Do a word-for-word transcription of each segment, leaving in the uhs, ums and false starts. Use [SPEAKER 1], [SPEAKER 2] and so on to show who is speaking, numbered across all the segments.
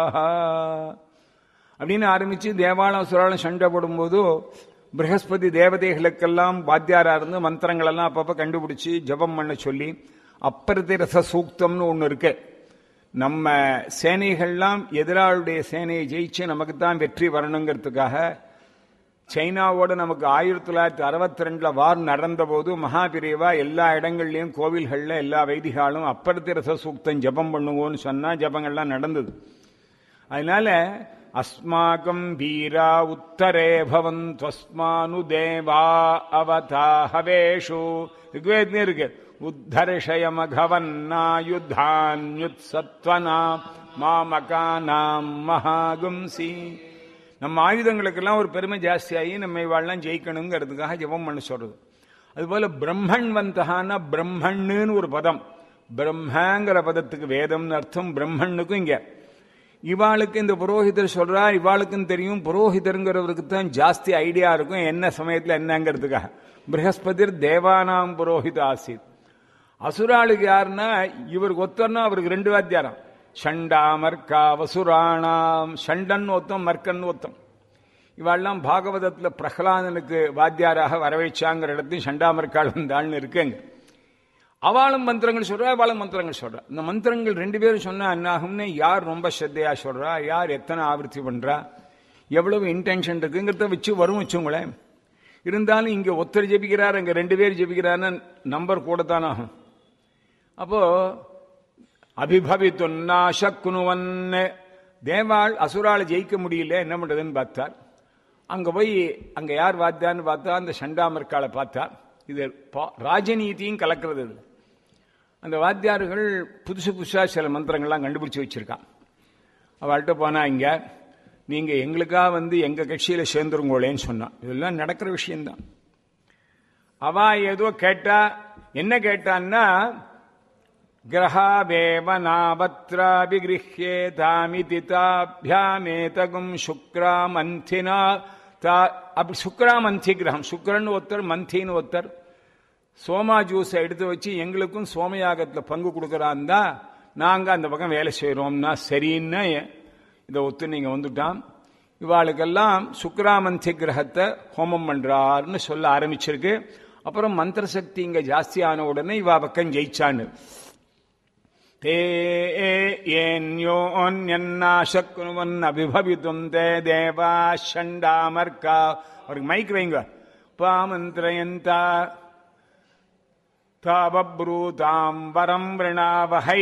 [SPEAKER 1] அப்படின்னு ஆரம்பிச்சு தேவாலம் அசுராலம் சண்டை போடும்போது பிரகஸ்பதி தேவதைகளுக்கெல்லாம் வாத்தியாரா இருந்து மந்திரங்கள் எல்லாம் அப்பப்ப கண்டுபிடிச்சு ஜபம் பண்ண சொல்லி அப்பரதிரச சூக்தம்னு ஒண்ணு இருக்கு. நம்ம சேனைகள்லாம் எதிராளுடைய சேனையை ஜெயிச்சு நமக்கு தான் வெற்றி வரணுங்கிறதுக்காக சைனாவோட நமக்கு ஆயிரத்தி தொள்ளாயிரத்தி அறுபத்தி ரெண்டுல வார் நடந்த போது மகாபிரிவா எல்லா இடங்கள்லயும் கோவில்கள்ல எல்லா வைதிகாலும் அப்பரதிரச சூக்தம் ஜபம் பண்ணுவோன்னு சொன்னா ஜபங்கள்லாம் நடந்தது. அதனால அஸ்மாகம் வீரா உத்தரே பவந்த்வஸ்மானு தேவா அவதாஹவேஷு ரிக்வேதமே இருக்கு. உத்தர்ஷயமகவன்னாயுத்தான்யுத் சத்வனாம் மாமகானாம் மகாகும்சி. நம்ம ஆயுதங்களுக்கெல்லாம் ஒரு பெருமை ஜாஸ்தியாகி நம்ம இவாள்லாம் ஜெயிக்கணுங்கிறதுக்காக ஜெபம் பண்ண சொல்றது. அதுபோல பிரம்மன் வந்தகான பிரம்மன்னு ஒரு பதம். பிரம்மங்கிற பதத்துக்கு வேதம்னு அர்த்தம், பிரம்மனுக்கும் இங்க. இவாளுக்கு இந்த புரோஹிதர் சொல்றா, இவாளுக்கும் தெரியும் புரோஹிதருங்கிறவருக்கு தான் ஜாஸ்தி ஐடியா இருக்கும் என்ன சமயத்தில் என்னங்கிறதுக்காக. பிரகஸ்பதிர் தேவானாம் புரோஹித ஆசித். அசுராளுக்கு யாருன்னா இவருக்கு ஒத்தர்னா அவருக்கு ரெண்டு வாத்தியாரம். ஷண்டா மர்க்கா வசுராணாம். ஷண்டன் ஒத்தம் மர்க்கன் ஒத்தம். இவாள்லாம் பாகவதத்துல பிரகலாதனுக்கு வாத்தியாராக வரவேச்சாங்கிற இடத்தையும் ஷண்டாமர்காள் வந்தாள்னு இருக்குங்க. அவளும் மந்திரங்கள் சொல்றா, அவளும் மந்திரங்கள் சொல்றா. இந்த மந்திரங்கள் ரெண்டு பேரும் சொன்னா என்ன ஆகும்னு யார் ரொம்ப ஸ்ரத்தையா சொல்றா, யார் எத்தனை ஆவர்த்தி பண்றா, எவ்வளவு இன்டென்ஷன் இருக்குங்கிறத வச்சு வரும் வச்சுங்களேன். இருந்தாலும் இங்க ஒருத்தர் ஜெபிக்கிறார், அங்க ரெண்டு பேர் ஜெபிக்கிறான்னு நம்பர் கூடத்தான் ஆகும். அப்போ அபிபவித்துன்னா சக்குனுவன் தேவாள் அசுரால ஜெயிக்க முடியல, என்ன பண்றதுன்னு பார்த்தார். அங்க போய் அங்க யார் வாத்தான்னு பார்த்தா அந்த சண்டாமர்காலை பார்த்தா. இது ராஜநீதியும் கலக்கிறது. அந்த வாத்தியார்கள் புதுசு புதுசா சில மந்திரங்கள்லாம் கண்டுபிடிச்சு வச்சிருக்கான். அவள்கிட்ட போனா இங்க நீங்க எங்களுக்காக வந்து எங்க கட்சியில சேர்ந்துருங்கோளேன்னு சொன்னான். இதெல்லாம் நடக்கிற விஷயம்தான். அவ ஏதோ கேட்டா, என்ன கேட்டான்னா கிரகாவேவனாபத்ராபிகிருஹ்யேதாமிதி தாப்யாமேதகும் சுக்ராமந்தினா. அப்படி சுக்ராமந்தி கிரகம், சுக்கரன் ஒருத்தர் மந்தின்னு ஒருத்தர் சோமா ஜூஸை எடுத்து வச்சு எங்களுக்கும் சோமயாகத்துல பங்கு கொடுக்கறான் தான் நாங்க அந்த பக்கம் வேலை செய்யறோம்னா சரின்னு இதை ஒத்து நீங்க வந்துட்டான். இவாளுக்கெல்லாம் சுக்ராமந்தி கிரகத்தை ஹோமம் பண்றாருன்னு சொல்ல ஆரம்பிச்சிருக்கு. அப்புறம் மந்திர சக்தி இங்க ஜாஸ்தியான உடனே இவா பக்கம் ஜெயிச்சான்னு. தே ஏன்யோன்யன்னாசக்குனுவன் அபிபவித்தும் தே தேவா ஷண்டாமர்கா. அவருக்கு மைக் வைங்க. பாமந்திரயந்தா தாபப்ரூதாம் வரம் விரணாவஹை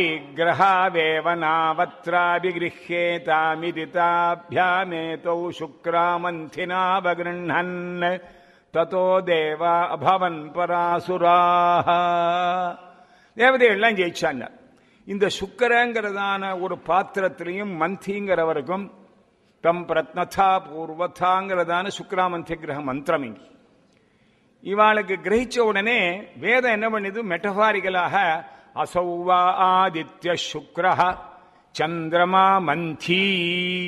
[SPEAKER 1] கிரஹாவேவனாவத்ராபிகிருஹ்யேதாமிதி தாப்யாமேதௌ சுக்ராமந்தினாவகிருண்ணன் ததோ தேவா அபவன் பராசுராஹ. தேவதைகள்லாம் ஜெயிச்சாங்க. இந்த சுக்கரங்கிறதான ஒரு பாத்திரத்திலையும் மந்திங்கிறவருக்கும் தம் பிரத்னதா பூர்வதாங்கிறதான சுக்ராமந்தி கிரக மந்திரம் இங்க இவாளுக்கு கிரகிச்ச உடனே வேதம் என்ன பண்ணுது, மெட்டபாரிகளாக அசௌவா ஆதித்ய சுக்ரஹ சந்திரமா மந்தி